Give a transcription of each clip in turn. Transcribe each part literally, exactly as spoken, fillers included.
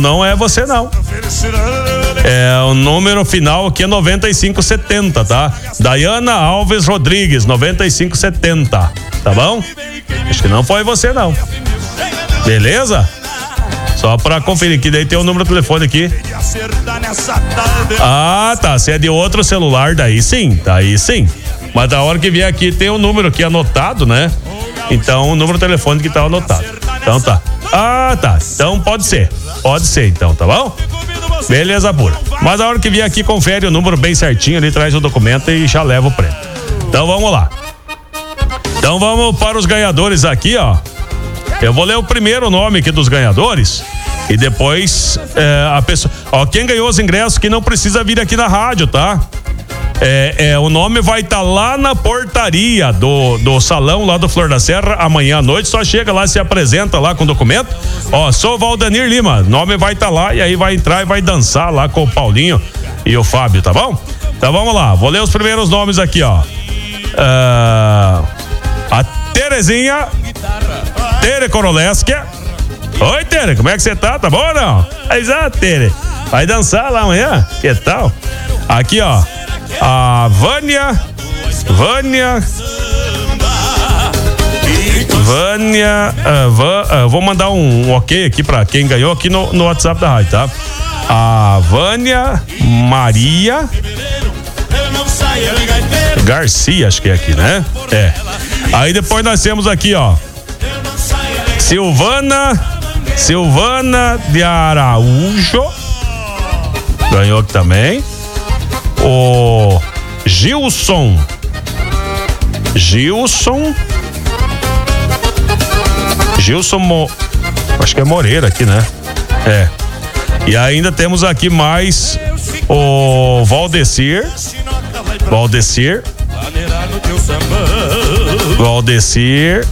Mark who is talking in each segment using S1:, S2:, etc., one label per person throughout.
S1: Não é você não. É o número final aqui é noventa e cinco setenta, tá? Dayana Alves Rodrigues, noventa e cinco setenta, tá bom? Acho que não foi você não. Beleza? Só pra conferir que daí tem o número do telefone aqui. Ah, tá. Se é de outro celular, daí sim, daí sim. Mas da hora que vier aqui tem o número aqui anotado, né? Então o número do telefone que tá anotado. Então tá. Ah, tá. Então pode ser. Pode ser então, tá bom? Beleza pura. Mas a hora que vier aqui, confere o número bem certinho, ele traz o documento e já leva o prêmio. Então vamos lá. Então vamos para os ganhadores aqui, ó. Eu vou ler o primeiro nome aqui dos ganhadores e depois é, a pessoa. Ó, quem ganhou os ingressos que não precisa vir aqui na rádio, tá? É, é, o nome vai estar tá lá na portaria do, do salão lá do Flor da Serra amanhã à noite. Só chega lá, se apresenta lá com o documento. Ó, sou Valdanir Lima. Nome vai estar tá lá e aí vai entrar e vai dançar lá com o Paulinho e o Fábio, tá bom? Então vamos lá. Vou ler os primeiros nomes aqui, ó. Uh, a Terezinha Tere Koroleski. Oi, Tere, como é que você tá? Tá bom ou não? Exato, Tere. Vai dançar lá amanhã? Que tal? Aqui, ó. A Vânia. Vânia. Vânia. Uh, Vã, uh, vou mandar um, um ok aqui pra quem ganhou aqui no, no WhatsApp da rádio, tá? A Vânia Maria Garcia, acho que é aqui, né? É. Aí depois nós temos aqui, ó. Silvana Silvana de Araújo ganhou aqui também. O Gilson Gilson Gilson Mo, acho que é Moreira aqui, né? É. E ainda temos aqui mais o Valdecir Valdecir Valdecir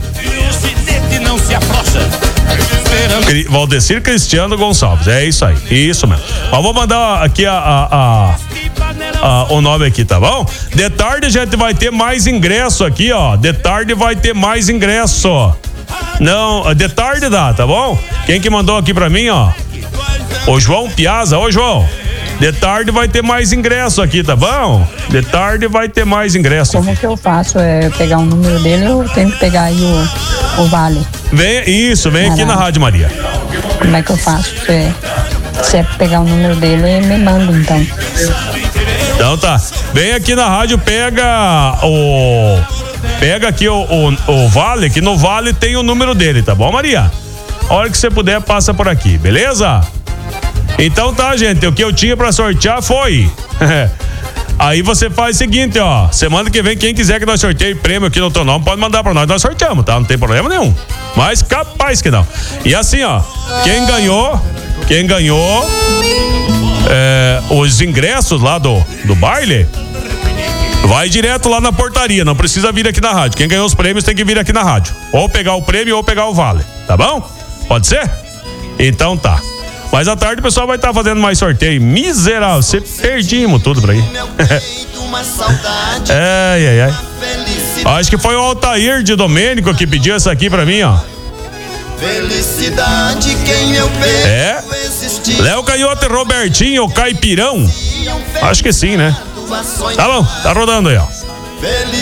S1: Valdecir Cristiano Gonçalves, é isso aí, isso mesmo. Ó, vou mandar aqui a, a, a, a, o nome aqui, tá bom? De tarde a gente vai ter mais ingresso aqui, ó. De tarde vai ter mais ingresso. Não, de tarde dá, tá bom? Quem que mandou aqui pra mim, ó? O João Piazza, ô João. De tarde vai ter mais ingresso aqui, tá bom? De tarde vai ter mais ingresso.
S2: Como
S1: aqui.
S2: que eu faço? É pegar o número dele ou eu tenho que pegar aí o, o vale?
S1: Vem, isso, vem Caralho. Aqui na Rádio Maria.
S2: Como é que eu faço? Se, se é pegar o número dele, me manda então.
S1: Então tá. Vem aqui na rádio, pega o. Pega aqui o, o, o vale, que no vale tem o número dele, tá bom, Maria? A hora que você puder, passa por aqui, beleza? Então tá, gente, o que eu tinha pra sortear foi. Aí você faz o seguinte, ó. Semana que vem, quem quiser que nós sorteie prêmio aqui no teu nome, pode mandar pra nós, nós sorteamos, tá? Não tem problema nenhum. Mas capaz que não. E assim, ó, quem ganhou, quem ganhou é, os ingressos lá do, do baile, vai direto lá na portaria, não precisa vir aqui na rádio. Quem ganhou os prêmios tem que vir aqui na rádio. Ou pegar o prêmio ou pegar o vale, tá bom? Pode ser? Então tá. Mas à tarde o pessoal vai estar tá fazendo mais sorteio. Miserável, você perdimos tudo por aí. Ai, ai, ai. Acho que foi o Altair de Domênico que pediu essa aqui pra mim, ó.
S3: Felicidade quem eu vejo
S1: é. Léo Canhoto e Robertinho, o Caipirão. Acho que sim, né? Tá bom, tá rodando aí, ó.